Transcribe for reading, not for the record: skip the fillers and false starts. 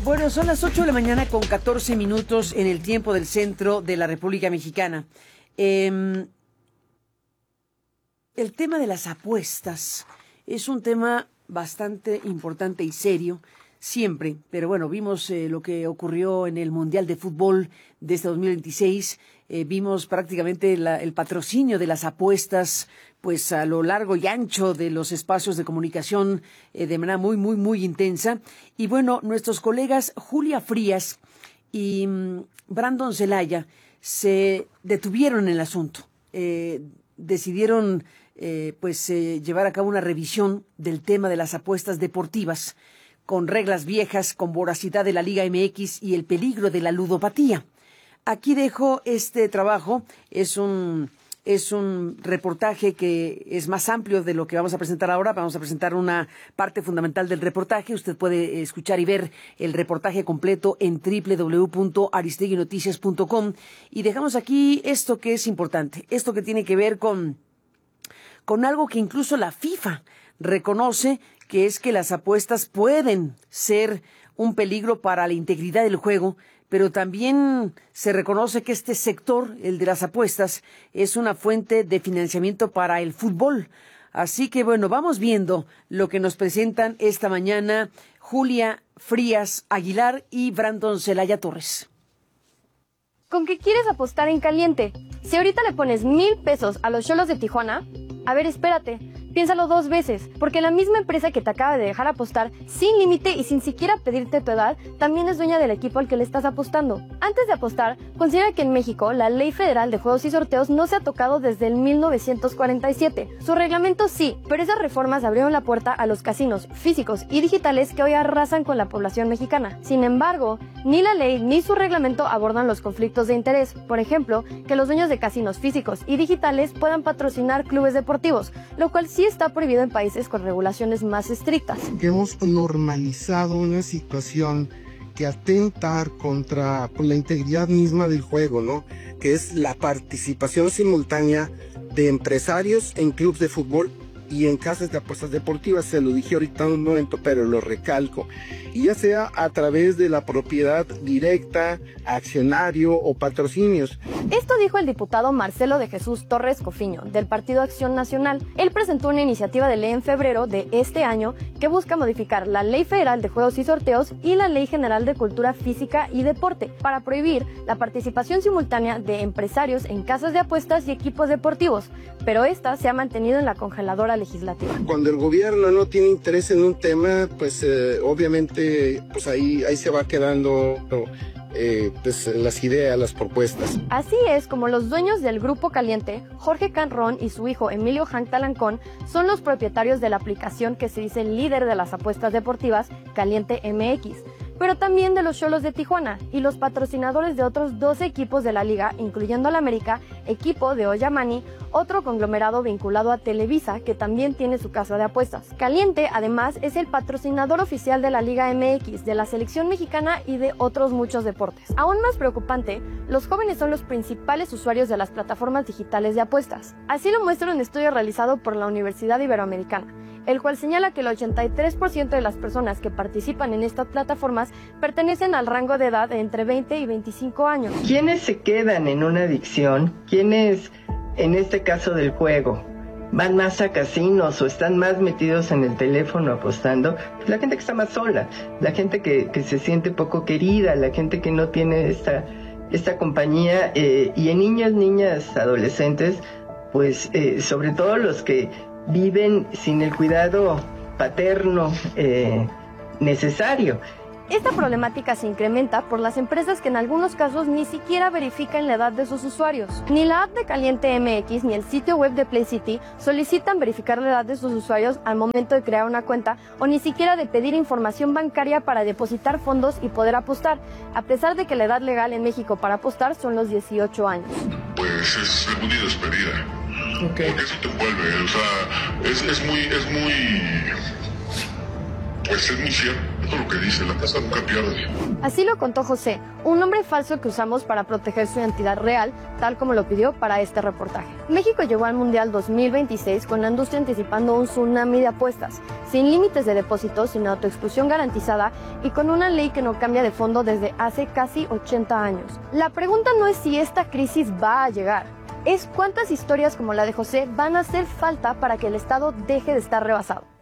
Bueno, son las 8 de la mañana con 14 minutos en el tiempo del centro de la República Mexicana. El tema de las apuestas es un tema bastante importante y serio siempre, pero bueno, vimos lo que ocurrió en el Mundial de Fútbol de este 2026, vimos prácticamente el patrocinio de las apuestas pues a lo largo y ancho de los espacios de comunicación de manera muy intensa. Y bueno, nuestros colegas Julia Frías y Brandon Zelaya se detuvieron en el asunto, decidieron llevar a cabo una revisión del tema de las apuestas deportivas con reglas viejas, con voracidad de la Liga MX y el peligro de la ludopatía. Aquí dejo este trabajo, es un reportaje que es más amplio de lo que vamos a presentar ahora. Vamos a presentar una parte fundamental del reportaje. Usted puede escuchar y ver el reportaje completo en www.aristeguinoticias.com. Y dejamos aquí esto que es importante, esto que tiene que ver con algo que incluso la FIFA reconoce, que es que las apuestas pueden ser un peligro para la integridad del juego, pero también se reconoce que este sector, el de las apuestas, es una fuente de financiamiento para el fútbol. Así que bueno, vamos viendo lo que nos presentan esta mañana Julia Frías Aguilar y Brandon Zelaya Torres. ¿Con qué quieres apostar en caliente? Si ahorita le pones 1,000 pesos a los Xolos de Tijuana, a ver, espérate, piénsalo 2 veces, porque la misma empresa que te acaba de dejar apostar sin límite y sin siquiera pedirte tu edad, también es dueña del equipo al que le estás apostando. Antes de apostar, considera que en México la Ley Federal de Juegos y Sorteos no se ha tocado desde el 1947. Su reglamento sí, pero esas reformas abrieron la puerta a los casinos físicos y digitales que hoy arrasan con la población mexicana. Sin embargo, ni la ley ni su reglamento abordan los conflictos de interés. Por ejemplo, que los dueños de casinos físicos y digitales puedan patrocinar clubes deportivos, lo cual sí está prohibido en países con regulaciones más estrictas. Hemos normalizado una situación que atenta contra la integridad misma del juego, ¿no? Que es la participación simultánea de empresarios en clubes de fútbol y en casas de apuestas deportivas. Se lo dije ahorita en un momento, pero lo recalco. Y ya sea a través de la propiedad directa, accionario o patrocinios. Esto dijo el diputado Marcelo de Jesús Torres Cofiño, del Partido Acción Nacional. Él presentó una iniciativa de ley en febrero de este año que busca modificar la Ley Federal de Juegos y Sorteos y la Ley General de Cultura Física y Deporte para prohibir la participación simultánea de empresarios en casas de apuestas y equipos deportivos, pero esta se ha mantenido en la congeladora legislativa. Cuando el gobierno no tiene interés en un tema, pues obviamente pues ahí se va quedando las ideas, las propuestas. Así es como los dueños del Grupo Caliente, Jorge Canrón y su hijo Emilio Hank Talancón, son los propietarios de la aplicación que se dice líder de las apuestas deportivas, Caliente MX, pero también de los Xolos de Tijuana y los patrocinadores de otros 12 equipos de la liga, incluyendo al América, equipo de Oyamani, otro conglomerado vinculado a Televisa, que también tiene su casa de apuestas. Caliente, además, es el patrocinador oficial de la Liga MX, de la selección mexicana y de otros muchos deportes. Aún más preocupante, los jóvenes son los principales usuarios de las plataformas digitales de apuestas. Así lo muestra un estudio realizado por la Universidad Iberoamericana, el cual señala que el 83% de las personas que participan en estas plataformas pertenecen al rango de edad de entre 20 y 25 años. ¿Quiénes se quedan en una adicción? ¿Quiénes, en este caso del juego, van más a casinos o están más metidos en el teléfono apostando? La gente que está más sola, la gente que se siente poco querida, la gente que no tiene esta compañía, y en niños, niñas, adolescentes, pues sobre todo los que viven sin el cuidado paterno necesario. Esta problemática se incrementa por las empresas que en algunos casos ni siquiera verifican la edad de sus usuarios. Ni la app de Caliente MX ni el sitio web de Play City solicitan verificar la edad de sus usuarios al momento de crear una cuenta o ni siquiera de pedir información bancaria para depositar fondos y poder apostar, a pesar de que la edad legal en México para apostar son los 18 años. Pues es muy despedida. Okay. Porque eso te envuelve, o sea, es muy Pues es muy cierto lo que dice, la casa nunca pierde. Así lo contó José, un nombre falso que usamos para proteger su identidad real, tal como lo pidió para este reportaje. México llegó al Mundial 2026 con la industria anticipando un tsunami de apuestas, sin límites de depósitos, sin autoexclusión garantizada y con una ley que no cambia de fondo desde hace casi 80 años. La pregunta no es si esta crisis va a llegar, es cuántas historias como la de José van a hacer falta para que el Estado deje de estar rebasado.